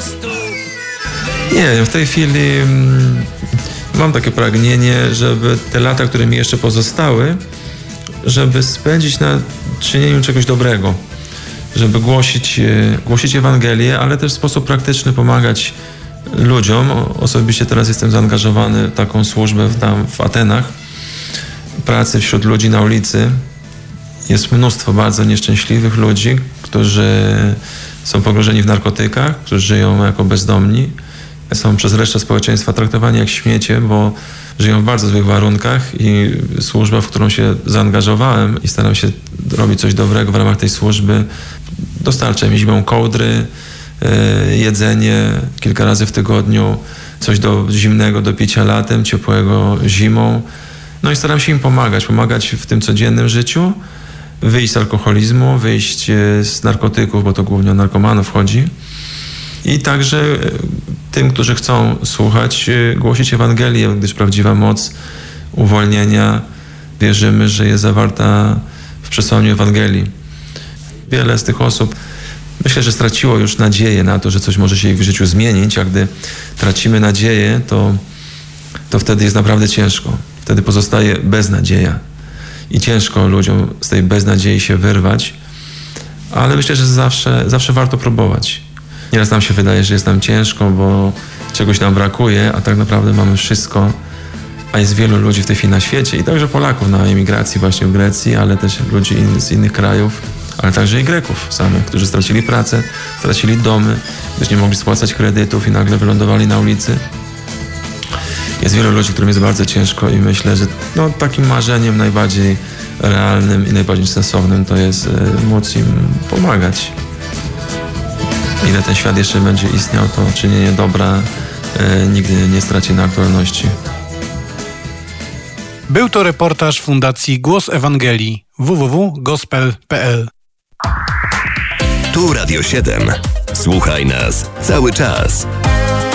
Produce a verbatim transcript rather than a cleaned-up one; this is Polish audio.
Nie, w tej chwili mm, mam takie pragnienie, żeby te lata, które mi jeszcze pozostały, żeby spędzić na czynieniu czegoś dobrego, żeby głosić, głosić Ewangelię, ale też w sposób praktyczny pomagać ludziom. Osobiście teraz jestem zaangażowany w taką służbę tam w Atenach, pracy wśród ludzi na ulicy. Jest mnóstwo bardzo nieszczęśliwych ludzi, którzy są pogrążeni w narkotykach, którzy żyją jako bezdomni. Są przez resztę społeczeństwa traktowani jak śmiecie, bo żyją w bardzo złych warunkach i służba, w którą się zaangażowałem i staram się robić coś dobrego w ramach tej służby, dostarcza im zimą kołdry, jedzenie kilka razy w tygodniu, coś do zimnego do picia latem, ciepłego zimą. No i staram się im pomagać, pomagać w tym codziennym życiu, wyjść z alkoholizmu, wyjść z narkotyków, bo to głównie o narkomanów chodzi. I także tym, którzy chcą słuchać, głosić Ewangelię, gdyż prawdziwa moc uwolnienia wierzymy, że jest zawarta w przesłaniu Ewangelii. Wiele z tych osób, myślę, że straciło już nadzieję na to, że coś może się ich w życiu zmienić, a gdy tracimy nadzieję, to, to wtedy jest naprawdę ciężko. Wtedy pozostaje beznadzieja. I ciężko ludziom z tej beznadziei się wyrwać, ale myślę, że zawsze, zawsze warto próbować. Nieraz nam się wydaje, że jest nam ciężko, bo czegoś nam brakuje, a tak naprawdę mamy wszystko, a jest wielu ludzi w tej chwili na świecie i także Polaków na emigracji właśnie w Grecji, ale też ludzi in, z innych krajów, ale także i Greków samych, którzy stracili pracę, stracili domy, gdyż nie mogli spłacać kredytów i nagle wylądowali na ulicy. Jest wielu ludzi, którym jest bardzo ciężko i myślę, że no, takim marzeniem najbardziej realnym i najbardziej sensownym to jest y, móc im pomagać. Ile ten świat jeszcze będzie istniał, to czynienie dobra y, nigdy nie straci na aktualności. Był to reportaż Fundacji Głos Ewangelii w w w kropka gospel kropka p l. Tu Radio siedem. Słuchaj nas cały czas.